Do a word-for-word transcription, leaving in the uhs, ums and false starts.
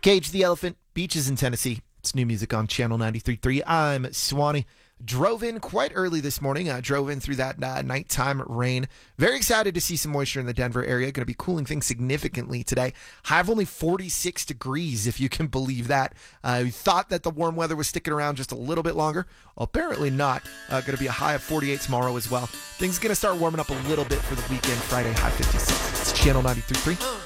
Cage the Elephant, Beaches in Tennessee. It's new music on Channel ninety-three point three. I'm Swanee. Drove in quite early this morning. Uh, drove in through that uh, nighttime rain. Very excited to see some moisture in the Denver area. Going to be cooling things significantly today. High of only forty-six degrees, if you can believe that. I uh, thought that the warm weather was sticking around just a little bit longer. Well, apparently not. Uh, going to be a high of forty-eight tomorrow as well. Things going to start warming up a little bit for the weekend. Friday, high fifty-six. It's Channel ninety-three point three.